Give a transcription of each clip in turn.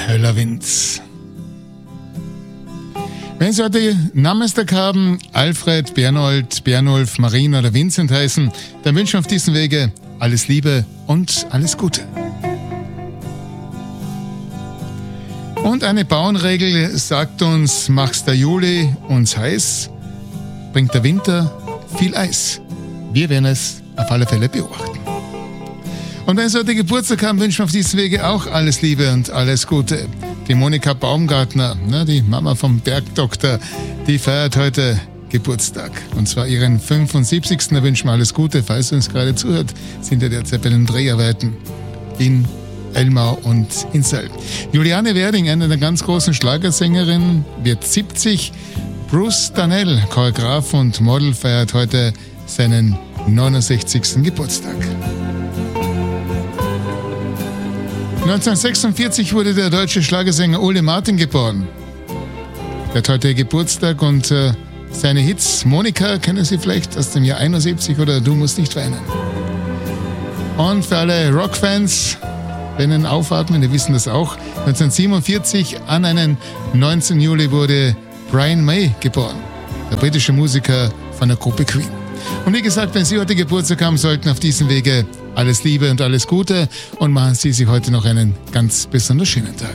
Höllerwind. Wenn Sie heute Namenstag haben, Alfred, Bernold, Bernulf, Marien oder Vincent heißen, dann wünschen wir auf diesem Wege alles Liebe und alles Gute. Und eine Bauernregel sagt uns, macht's der Juli uns heiß, bringt der Winter viel Eis. Wir werden es auf alle Fälle beobachten. Und wenn Sie heute Geburtstag haben, wünschen wir auf diesem Wege auch alles Liebe und alles Gute. Die Monika Baumgartner, die Mama vom Bergdoktor, die feiert heute Geburtstag. Und zwar ihren 75. Da wünschen wir alles Gute, falls sie uns gerade zuhört. Sind ja derzeit bei den Dreharbeiten in Elmau und in Selb. Juliane Werding, eine der ganz großen Schlagersängerinnen, wird 70. Bruce Danell, Choreograf und Model, feiert heute seinen 69. Geburtstag. 1946 wurde der deutsche Schlagersänger Ole Martin geboren. Der hat heute Geburtstag und seine Hits, Monika, kennen Sie vielleicht aus dem Jahr 71 oder Du musst nicht weinen. Und für alle Rockfans, wenn aufatmen, die wissen das auch, 1947 an einen 19. Juli wurde Brian May geboren, der britische Musiker von der Gruppe Queen. Und wie gesagt, wenn Sie heute Geburtstag haben sollten, auf diesem Wege alles Liebe und alles Gute und machen Sie sich heute noch einen ganz besonders schönen Tag.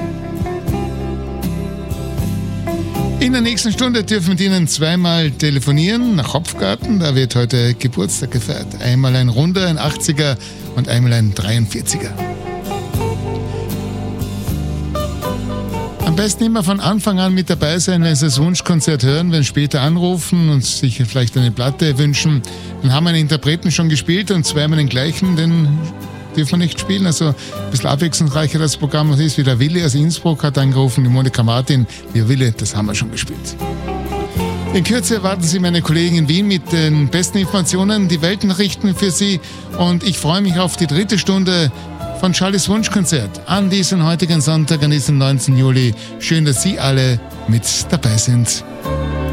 In der nächsten Stunde dürfen wir mit Ihnen zweimal telefonieren nach Hopfgarten. Da wird heute Geburtstag gefeiert. Einmal ein runder, ein 80er und einmal ein 43er. Am besten immer von Anfang an mit dabei sein, wenn Sie das Wunschkonzert hören, wenn Sie später anrufen und sich vielleicht eine Platte wünschen. Dann haben wir einen Interpreten schon gespielt und zweimal den gleichen, den dürfen wir nicht spielen. Also ein bisschen abwechslungsreicher das Programm ist, wie der Willi aus Innsbruck hat angerufen, die Monika Martin, die Wille, das haben wir schon gespielt. In Kürze erwarten Sie meine Kollegen in Wien mit den besten Informationen, die Weltnachrichten für Sie und ich freue mich auf die 3. Stunde von Charlies Wunschkonzert an diesem heutigen Sonntag, an diesem 19. Juli. Schön, dass Sie alle mit dabei sind.